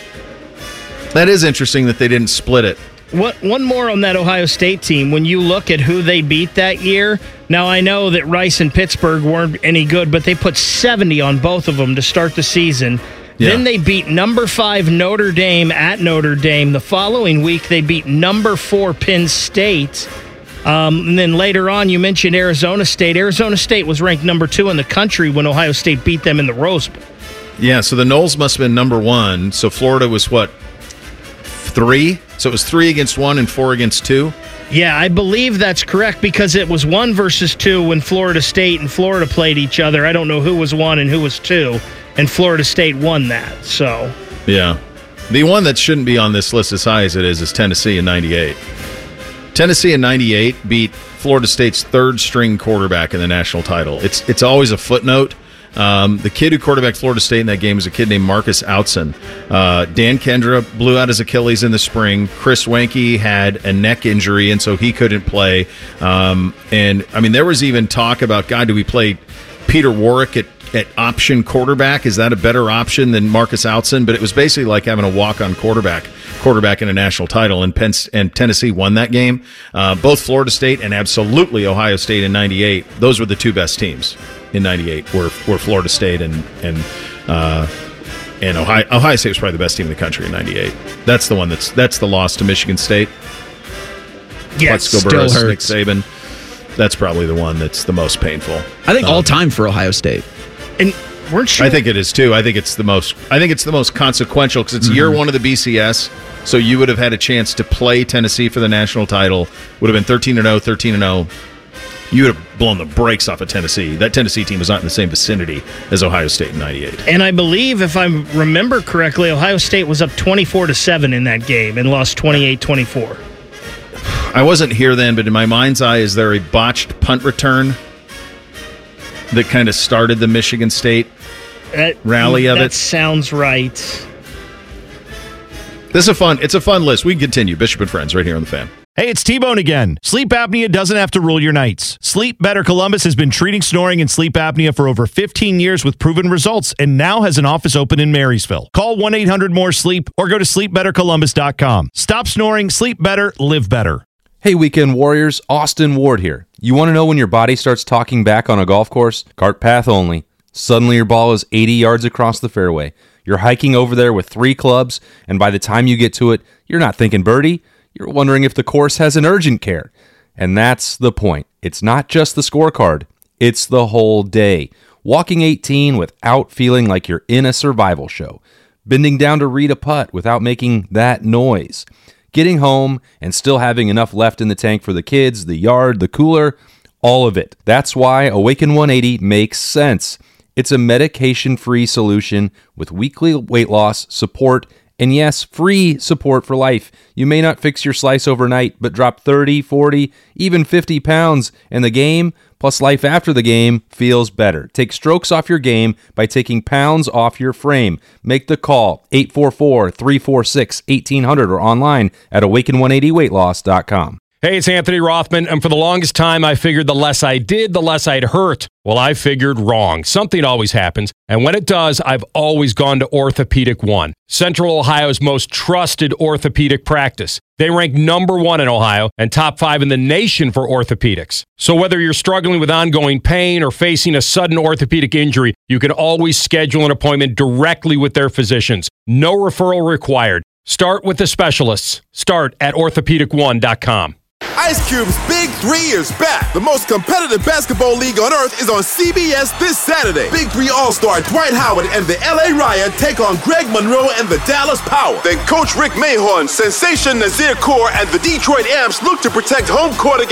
That is interesting that they didn't split it. One more on that Ohio State team. When you look at who they beat that year, now I know that Rice and Pittsburgh weren't any good, but they put 70 on both of them to start the season. Yeah. Then they beat number 5 Notre Dame at Notre Dame. The following week, they beat number 4 Penn State. And then later on, you mentioned Arizona State. Arizona State was ranked number 2 in the country when Ohio State beat them in the Rose Bowl. Yeah, so the Noles must have been number 1. So Florida was what? 3? So it was 3 against 1 and 4 against 2? Yeah, I believe that's correct because it was 1 versus 2 when Florida State and Florida played each other. I don't know who was 1 and who was 2, and Florida State won that. So yeah. The one that shouldn't be on this list as high as it is Tennessee in 98. Tennessee in 98 beat Florida State's third-string quarterback in the national title. It's always a footnote. The kid who quarterbacked Florida State in that game was a kid named Marcus Outson. Dan Kendra blew out his Achilles in the spring. Chris Wanke had a neck injury, and so he couldn't play. And, I mean, there was even talk about, God, do we play Peter Warwick at option quarterback? Is that a better option than Marcus Outson? But it was basically like having a walk-on quarterback in a national title, and Tennessee won that game. Both Florida State and absolutely Ohio State in 98, those were the two best teams in 98 were Florida State and Ohio State was probably the best team in the country in 98. That's the one that's the loss to Michigan State. Yes, Plexico Burress, Nick Saban. That's probably the one that's the most painful. I think all time for Ohio State. And weren't you? I think it is too. I think it's the most consequential because it's year 1 of the BCS. So you would have had a chance to play Tennessee for the national title. Would have been 13-0, 13-0. You would have blown the brakes off of Tennessee. That Tennessee team was not in the same vicinity as Ohio State in 98. And I believe, if I remember correctly, Ohio State was up 24-7 in that game and lost 28-24. I wasn't here then, but in my mind's eye, is there a botched punt return that kind of started the Michigan State rally of it? That sounds right. It's a fun list. We can continue. Bishop and Friends right here on The Fan. Hey, it's T-Bone again. Sleep apnea doesn't have to rule your nights. Sleep Better Columbus has been treating snoring and sleep apnea for over 15 years with proven results and now has an office open in Marysville. Call 1-800-MORE-SLEEP or go to sleepbettercolumbus.com. Stop snoring, sleep better, live better. Hey, Weekend Warriors, Austin Ward here. You want to know when your body starts talking back on a golf course? Cart path only. Suddenly your ball is 80 yards across the fairway. You're hiking over there with 3 clubs, and by the time you get to it, you're not thinking birdie. You're wondering if the course has an urgent care. And that's the point. It's not just the scorecard. It's the whole day. Walking 18 without feeling like you're in a survival show. Bending down to read a putt without making that noise. Getting home and still having enough left in the tank for the kids, the yard, the cooler, all of it. That's why Awaken 180 makes sense. It's a medication-free solution with weekly weight loss, support, and yes, free support for life. You may not fix your slice overnight, but drop 30, 40, even 50 pounds, and the game Plus, life after the game feels better. Take strokes off your game by taking pounds off your frame. Make the call, 844-346-1800 or online at awaken180weightloss.com. Hey, it's Anthony Rothman, and for the longest time, I figured the less I did, the less I'd hurt. Well, I figured wrong. Something always happens, and when it does, I've always gone to Orthopedic One, Central Ohio's most trusted orthopedic practice. They rank #1 in Ohio and top 5 in the nation for orthopedics. So whether you're struggling with ongoing pain or facing a sudden orthopedic injury, you can always schedule an appointment directly with their physicians. No referral required. Start with the specialists. Start at orthopedic1.com. Ice Cube's Big 3 is back. The most competitive basketball league on earth is on CBS this Saturday. Big 3 All-Star Dwight Howard and the LA Riot take on Greg Monroe and the Dallas Power. Then Coach Rick Mahorn, Sensation Nazir Kaur, and the Detroit Amps look to protect home court against